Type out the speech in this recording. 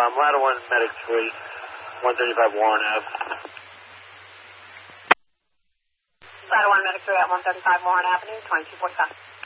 Ladder 1, Medic 3, 135 Warren Ave. Ladder 1, Medic 3 at 135 Warren Avenue, 2245.